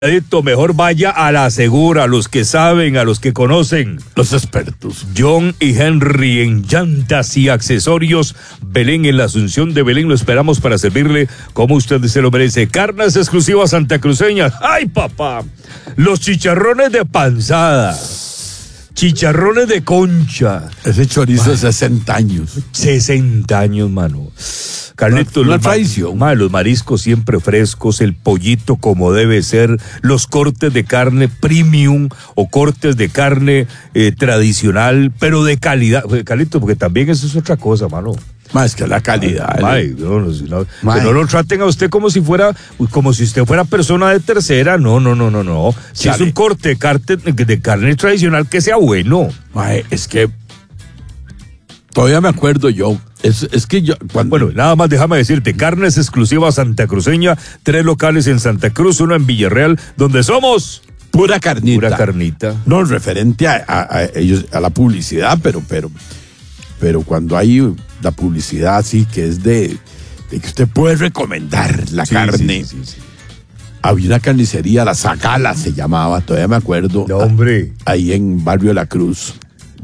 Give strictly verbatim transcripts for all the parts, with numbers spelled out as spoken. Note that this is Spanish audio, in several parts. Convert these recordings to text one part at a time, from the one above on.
Mejor vaya a la segura, a los que saben, a los que conocen. Los expertos. John y Henry en llantas y accesorios. Belén en la Asunción de Belén. Lo esperamos para servirle como usted se lo merece. Carnes exclusivas santacruceñas. ¡Ay, papá! Los chicharrones de panzada. Chicharrones de concha. Ese chorizo de sesenta años. sesenta años, mano. Carlitos, una los, traición. Ma, los mariscos siempre frescos, el pollito como debe ser, los cortes de carne premium o cortes de carne eh, tradicional, pero de calidad. Carlitos, porque también eso es otra cosa, mano. Más que la calidad. Ma, ¿eh? no, no, no, que no lo traten a usted como si fuera, como si usted fuera persona de tercera. No, no, no, no, no. Si Chale. es un corte de carne, de carne tradicional, que sea bueno. Ma, es que todavía me acuerdo yo. Es, es que yo, cuando... Bueno, nada más déjame decirte, carnes exclusivas santacruceña, tres locales en Santa Cruz, uno en Villarreal, donde somos pura carnita. pura carnita. No, referente a, a, a ellos, a la publicidad, pero, pero, pero cuando hay la publicidad así que es de, de que usted puede recomendar la Sí, carne. sí, sí, sí. Había una carnicería, la Zacala se llamaba, todavía me acuerdo. No, hombre. Ahí en Barrio La Cruz.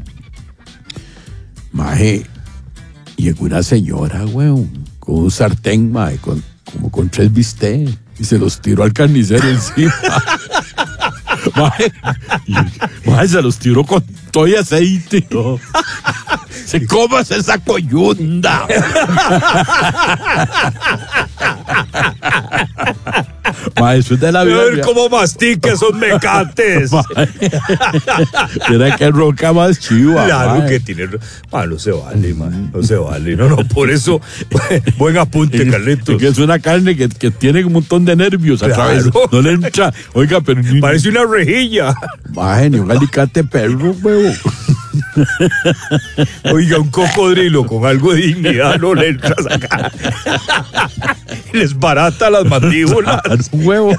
Maje, llegó una señora, weón, con un sartén, maje, con, como con tres bistecs, y se los tiró al carnicero encima. Maje, y- maje, se los tiró con todo y aceite. ¿No? Se comas esa coyunda. Maje, eso es de la A vida. ver cómo mastica esos mecates. Mira qué roca más chiva. Claro maje. que tiene. Ah, no se vale, man. No se vale. No, no, por eso. Buen apunte, Carlitos. Es que es una carne que, que tiene un montón de nervios a Claro. través. No le entra. Oiga, pero ni, Parece una rejilla. maje, ni un alicate perro, huevo. Oiga, un cocodrilo con algo de dignidad no le entras acá. Les barata las mandíbulas. Un huevo.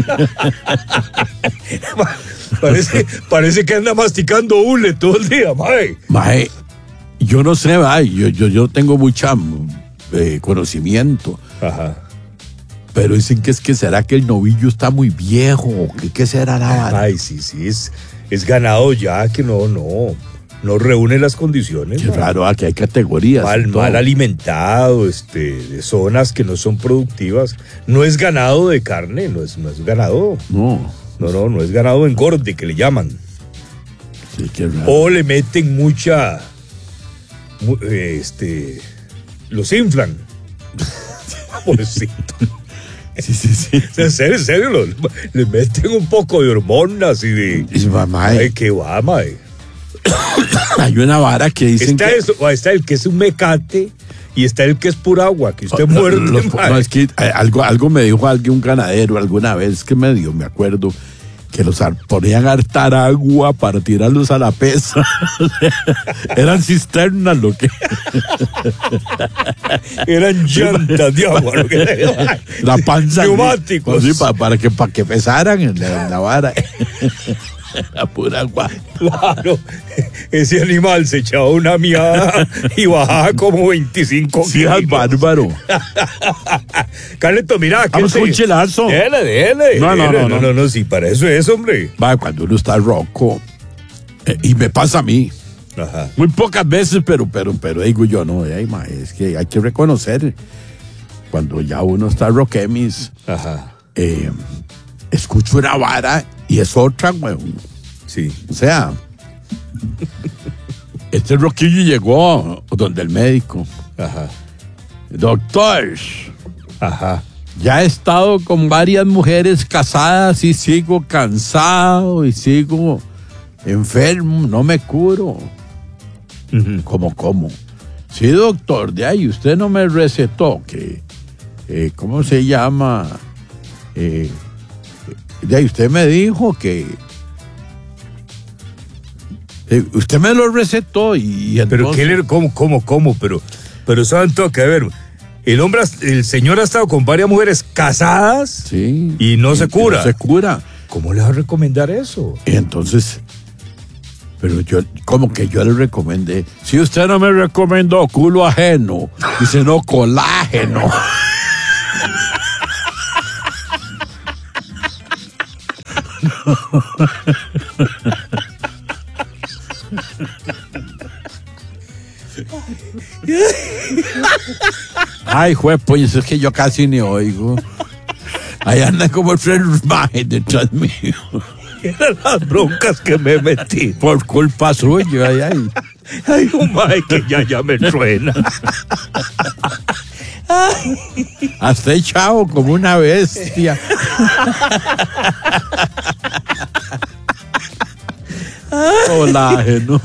Parece, parece que anda masticando hule todo el día, mae. Maje, yo no sé, va, yo, yo, yo tengo mucha eh, conocimiento, Ajá. pero dicen que es que será que el novillo está muy viejo. ¿Qué, qué será la vara? Ay, sí, sí, es, es ganado ya que no, no, no reúne las condiciones. Qué mae. raro, ah, que hay categorías. y Mal, todo. mal alimentado, este, de zonas que no son productivas. No es ganado de carne, no es, no es ganado. No, No, no, no es ganado engorde, que le llaman. sí, qué raro. O le meten mucha, mu- eh, este, los inflan. Pobrecito. Sí, sí, sí. En serio, en serio, lo- le meten un poco de hormonas y de... Y, mamá, Ay, qué va, mae. hay una vara que dicen Está que... eso, o está el que es un mecate y está el que es pura agua, que usted muerde, Los- mae. no, es que eh, algo, algo me dijo alguien, un ganadero alguna vez que me dio, me acuerdo, que los har- ponían a hartar agua para tirarlos a la pesa. Eran cisternas lo que... Eran llantas de agua, lo que La panza. Neumáticos. Sí, pa- para, que, para que pesaran en la, en la vara. La pura agua. Claro, ese animal se echaba una miada y bajaba como veinticinco Sí, es kilos. bárbaro. Carleto, mira, ¿qué Vamos te- con un chelazo. Dele, dele. No, no, dele. no, no, no. no, no, sí, para eso es, hombre. Va, cuando uno está roco, eh, y me pasa a mí, Ajá. muy pocas veces, pero, pero, pero digo yo, no, ay, ma, es que hay que reconocer, cuando ya uno está roquemis, Ajá. eh, escucho una vara y es otra, weón. Sí. O sea, este roquillo llegó donde el médico. Ajá. Doctor, Ajá. ya he estado con varias mujeres casadas y sigo cansado y sigo enfermo, no me curo. Ujú. ¿Cómo, cómo? Sí, doctor, de ahí usted no me recetó que, eh, ¿cómo se llama? Eh, de ahí usted me dijo que, eh, usted me lo recetó y entonces... Pero qué le, cómo, cómo, cómo, pero, pero saben todo que a ver, el hombre, has- el señor ha estado con varias mujeres casadas Sí. y no se cura. No se cura. ¿Cómo le va a recomendar eso? Y entonces, pero yo, como que yo le recomendé, si usted no me recomendó culo ajeno, dice no, colágeno. Ay, juez, pues es que yo casi ni oigo. Ahí anda como el Fred Maje detrás mío. Eran las broncas que me metí. Por culpa suya, ay, ay. Ay, un mae que ya, ya me truena. Hasta echado como una bestia. Colágeno.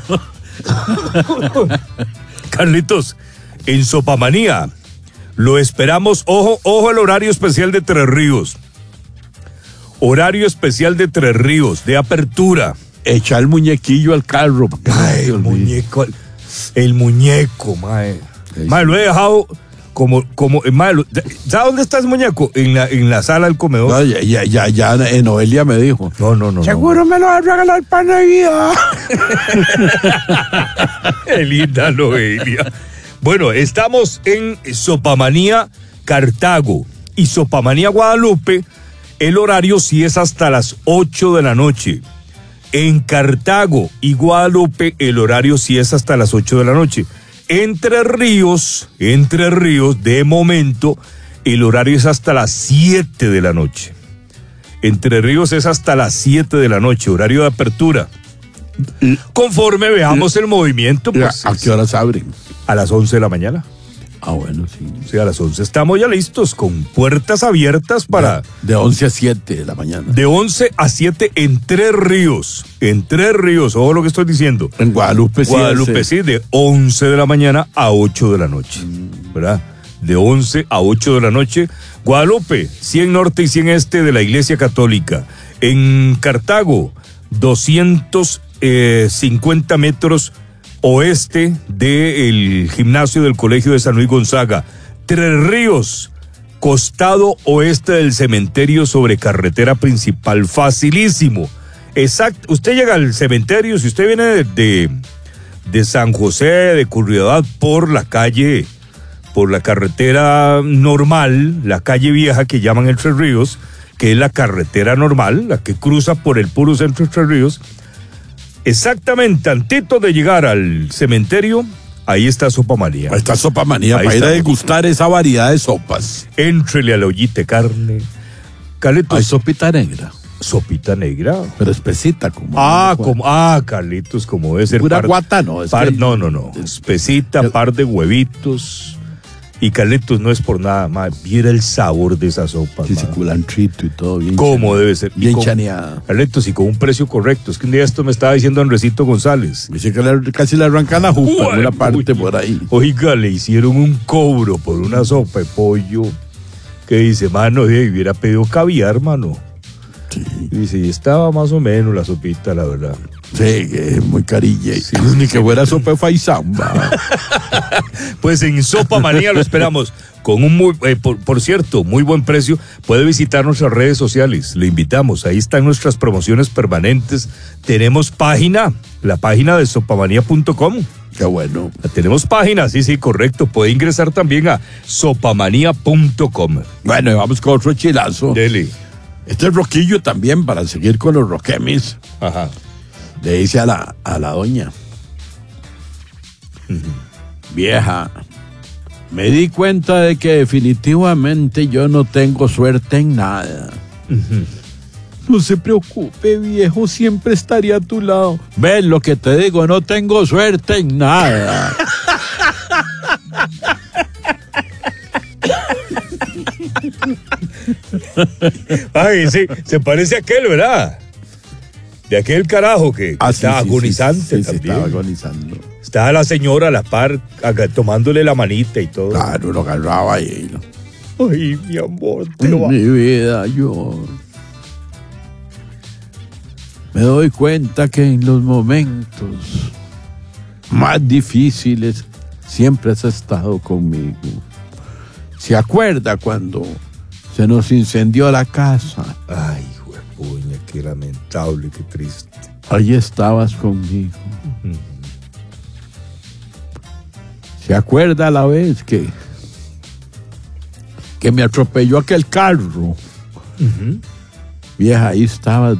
Carlitos, en Sopamanía lo esperamos. Ojo, ojo al horario especial de Tres Ríos. Horario especial de Tres Ríos, de apertura. Echa el muñequillo al carro. Ay, el muñeco, el muñeco, mae. Mae, lo he dejado como, como, mae, lo- ¿sabe dónde está ese muñeco? En la, en la sala del comedor. No, ya, ya, ya, ya en Noelia me dijo. No, no, no. Seguro me lo va a regalar para Navidad. Qué linda Noelia. Bueno, estamos en Sopamanía, Cartago y Sopamanía, Guadalupe. El horario sí es hasta las ocho de la noche. En Cartago y Guadalupe el horario sí es hasta las ocho de la noche. Entre Ríos, Entre Ríos, de momento, el horario es hasta las siete de la noche. Entre Ríos es hasta las siete de la noche, horario de apertura. Conforme veamos el movimiento, pues ¿A qué horas abren? a las once de la mañana. Ah, bueno, sí. Sí, a las once estamos ya listos, con puertas abiertas para... De once a siete de la mañana. De once a siete en Tres Ríos. En Tres Ríos, ojo lo que estoy diciendo. En Guadalupe sí. Guadalupe, hace- sí, de once de la mañana a ocho de la noche. ¿Verdad? De once a ocho de la noche. Guadalupe, cien norte y cien este de la Iglesia Católica. En Cartago, doscientos cincuenta metros oeste del gimnasio del Colegio de San Luis Gonzaga. Tres Ríos, costado oeste del cementerio sobre carretera principal. Facilísimo. Exacto. Usted llega al cementerio, si usted viene de, de, de San José, de Curridabat, por la calle, por la carretera normal, la calle vieja que llaman el Tres Ríos, que es la carretera normal, la que cruza por el puro centro de Tres Ríos. Exactamente, antes de llegar al cementerio, ahí está Sopamanía. Ahí está Sopamanía, Ahí para ir a estamos. degustar esa variedad de sopas. Éntrele a la ollita de carne. Carlitos, Hay sopita negra, sopita negra. pero espesita como. Ah, como, ah, Carlitos, como debe ser. Pura par- guata, no. Es par- que- no, no, no. Espesita, Yo- par de huevitos. Y Carlitos no es por nada más. Viera el sabor de esa sopa. Sí, sí, ma. culantrito y todo bien. ¿Cómo chaneado. debe ser? Y Bien con- chaneada. Carlitos, y con un precio correcto. Es que un día esto me estaba diciendo Andresito González. Dice que le- casi le arrancan la jupa en una Uy, parte uy. por ahí. Oiga, le hicieron un cobro por una sopa de pollo que dice, mano, eh, hubiera pedido caviar, mano. Sí, Dice, y estaba más o menos la sopita, la verdad. sí, que es muy carilla. Ni que fuera sopa de faisán, va. Pues en Sopamanía lo esperamos. Con un muy, eh, por, por cierto, muy buen precio. Puede visitar nuestras redes sociales. Le invitamos. Ahí están nuestras promociones permanentes. Tenemos página, la página de sopamanía punto com. Qué bueno. Tenemos página, sí, sí, correcto. Puede ingresar también a sopamanía punto com. Bueno, y vamos con otro chilazo. Dele. Este es roquillo también, para seguir con los roquemis. Ajá. Le dice a la, a la doña. Vieja, me di cuenta de que definitivamente yo no tengo suerte en nada. No se preocupe, viejo, siempre estaré a tu lado. Ves lo que te digo, no tengo suerte en nada. Ay, sí, se parece a aquel, ¿verdad? De aquel carajo que, que Ah, sí, estaba sí, sí, agonizante sí, sí, también. estaba agonizando. Estaba la señora a la par, aga- tomándole la manita y todo. Claro, lo agarraba ahí. ¿no? Ay, mi amor, te lo va- Mi vida, yo me doy cuenta que en los momentos más difíciles siempre has estado conmigo. ¿Se acuerda cuando se nos incendió la casa? Ay, juepuña, qué lamentable, qué triste. Allí estabas conmigo. ¿Se acuerda la vez que que me atropelló aquel carro? Vieja, ahí estabas